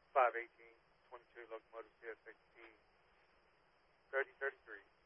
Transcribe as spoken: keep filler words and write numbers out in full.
five eighteen twenty-two locomotive C S X T thirty thirty-three.